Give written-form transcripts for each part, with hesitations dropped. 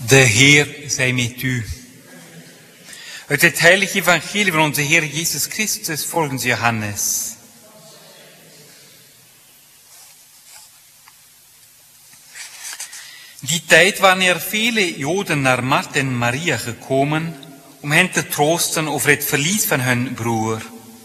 De Heer zij met u. Uit het heilige evangelie van onze Heer Jezus Christus volgens Johannes. Die tijd waren er vele Joden naar Martha en Maria gekomen om hen te troosten over het verlies van hun broer.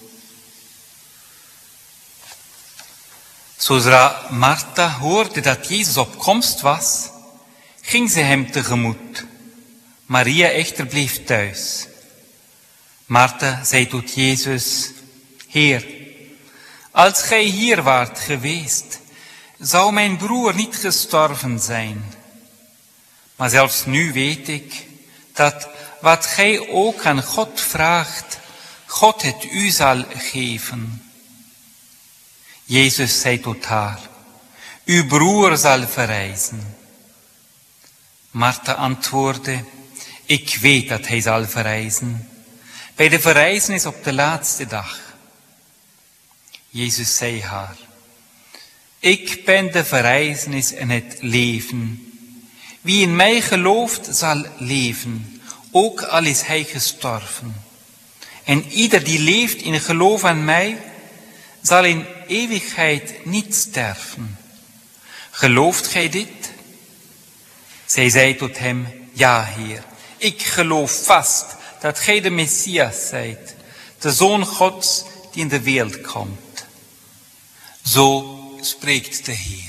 Zodra Martha hoorde dat Jezus op komst was, ging ze hem tegemoet. Maria echter bleef thuis. Martha zei tot Jezus: Heer, als gij hier waart geweest, zou mijn broer niet gestorven zijn. Maar zelfs nu weet ik dat wat gij ook aan God vraagt, God het u zal geven. Jezus zei tot haar: Uw broer zal verrijzen. Martha antwoordde: Ik weet dat hij zal verrijzen, bij de verrijzenis op de laatste dag. Jezus zei haar: Ik ben de verrijzenis en het leven. Wie in mij gelooft, zal leven, ook al is hij gestorven. En ieder die leeft in geloof aan mij, zal in eeuwigheid niet sterven. Gelooft gij dit? Zij zei tot hem: Ja, Heer, ik geloof vast dat gij de Messias zijt, de Zoon Gods die in de wereld komt. Zo spreekt de Heer.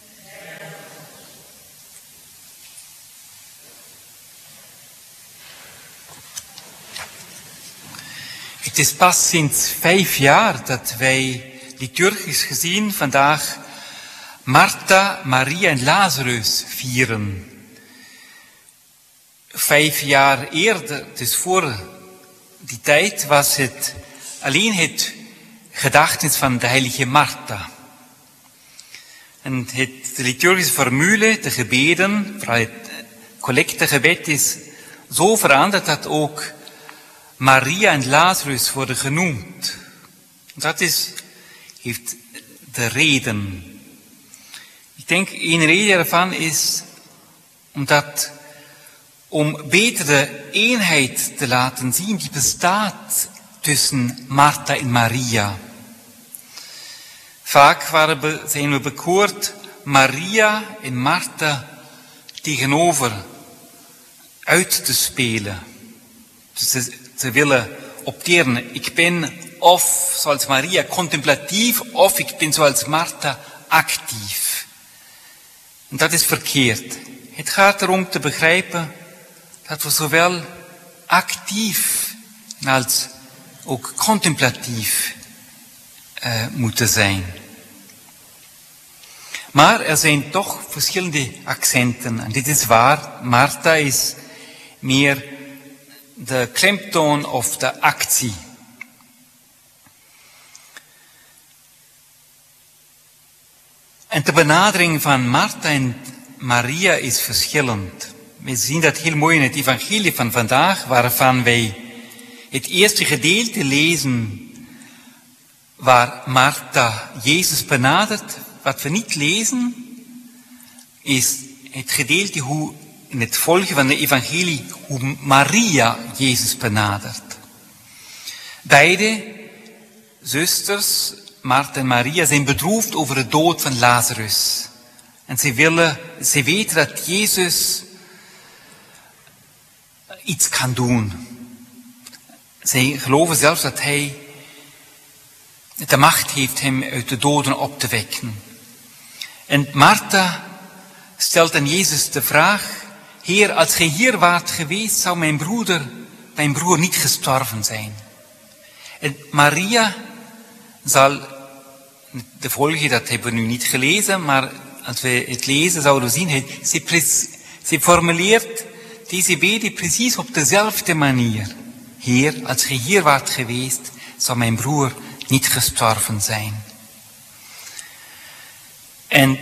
Het is pas sinds 5 jaar dat wij liturgisch gezien vandaag Martha, Maria en Lazarus vieren. 5 jaar eerder, dus voor die tijd, was het alleen het gedachtenis van de heilige Martha. En de liturgische formule, de gebeden, vooral het collectegebed, is zo veranderd dat ook Maria en Lazarus worden genoemd. Dat heeft de reden. Ik denk, een reden ervan is om beter de eenheid te laten zien die bestaat tussen Martha en Maria. Vaak zijn we bekoord Maria en Martha tegenover uit te spelen. Dus ze willen opteren: ik ben of zoals Maria contemplatief, of ik ben zoals Martha actief. En dat is verkeerd. Het gaat erom te begrijpen dat we zowel actief als ook contemplatief moeten zijn. Maar er zijn toch verschillende accenten. En dit is waar. Martha is meer de klemtoon of de actie. En de benadering van Martha en Maria is verschillend. We zien dat heel mooi in het evangelie van vandaag, waarvan wij het eerste gedeelte lezen waar Martha Jezus benadert. Wat we niet lezen is het gedeelte hoe in het volgen van de evangelie hoe Maria Jezus benadert. Beide zusters, Martha en Maria, zijn bedroefd over de dood van Lazarus. En ze weten dat Jezus iets kan doen. Zij geloven zelfs dat hij de macht heeft hem uit de doden op te wekken. En Martha stelt aan Jezus de vraag: Heer, als gij hier waart geweest, zou mijn broer niet gestorven zijn. En Maria zal, de volgende, dat hebben we nu niet gelezen, maar als we het lezen zouden we zien, ze formuleert deze bede precies op dezelfde manier. Heer, als gij hier waart geweest, zou mijn broer niet gestorven zijn. En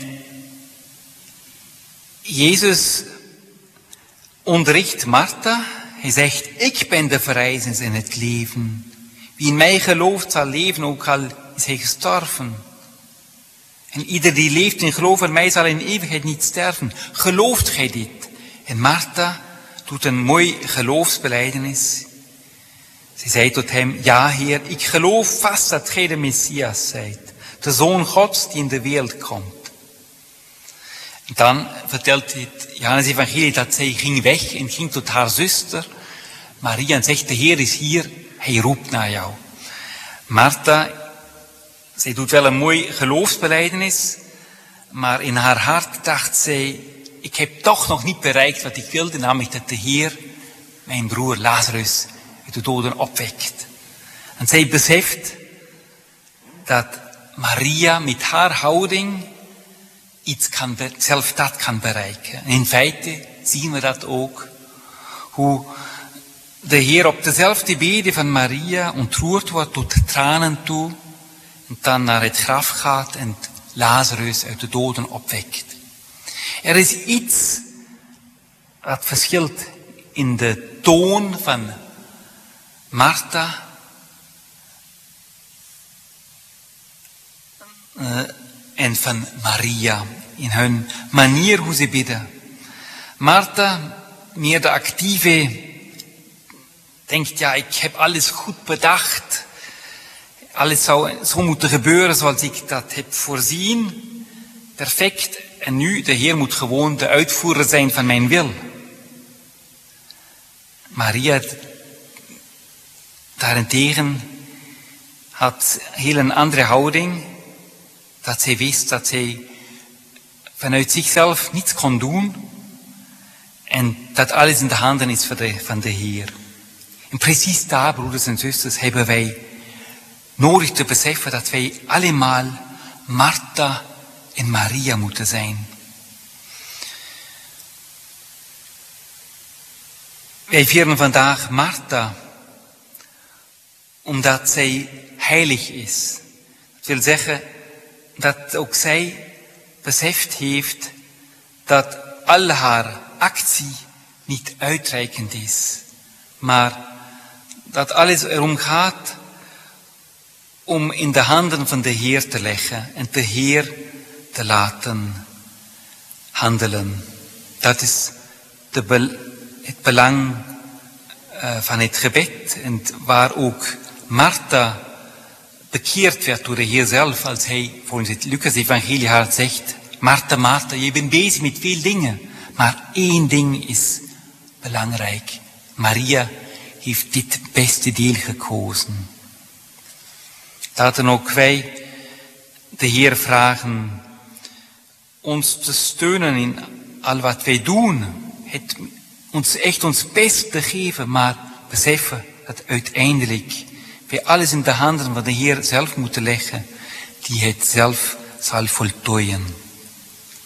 Jezus onderricht Martha. Hij zegt: ik ben de verrijzenis en het leven. Wie in mij gelooft zal leven, ook al is hij gestorven. En ieder die leeft in geloof aan mij zal in eeuwigheid niet sterven. Gelooft gij dit? En Martha doet een mooi geloofsbelijdenis. Ze zei tot hem, ja Heer, ik geloof vast dat gij de Messias zijt, de Zoon Gods die in de wereld komt. En dan vertelt het Johannes Evangelie dat zij ging weg en ging tot haar zuster Maria en zegt, de Heer is hier, hij roept naar jou. Martha, zij doet wel een mooi geloofsbelijdenis, maar in haar hart dacht zij, ik heb toch nog niet bereikt wat ik wilde, namelijk dat de Heer mijn broer Lazarus uit de doden opwekt. En zij beseft dat Maria met haar houding zelf dat kan bereiken. En in feite zien we dat ook, hoe de Heer op dezelfde bede van Maria ontroerd wordt tot tranen toe en dan naar het graf gaat en Lazarus uit de doden opwekt. Er is iets wat verschilt in de toon van Martha en van Maria, in hun manier hoe ze bidden. Martha, meer de actieve, denkt, ja, ik heb alles goed bedacht. Alles zou zo moeten gebeuren zoals ik dat heb voorzien. Perfect. En nu, de Heer moet gewoon de uitvoerder zijn van mijn wil. Maria daarentegen had heel een andere houding. Dat zij wist dat zij vanuit zichzelf niets kon doen. En dat alles in de handen is van de Heer. En precies daar, broeders en zusters, hebben wij nodig te beseffen dat wij allemaal Martha en Maria moeten zijn. Wij vieren vandaag Martha, omdat zij heilig is. Dat wil zeggen dat ook zij beseft heeft dat al haar actie niet uitreikend is, maar dat alles erom gaat om in de handen van de Heer te leggen en de Heer te laten handelen. Dat is het belang van het gebed en waar ook Martha bekeerd werd door de Heer zelf, als hij volgens het Lucas-evangelie haar zegt, Martha, Martha, je bent bezig met veel dingen, maar één ding is belangrijk. Maria heeft dit beste deel gekozen. Laten ook wij de Heer vragen ons te steunen in al wat wij doen. Ons best te geven, maar beseffen dat uiteindelijk wij alles in de handen van de Heer zelf moeten leggen, die het zelf zal voltooien.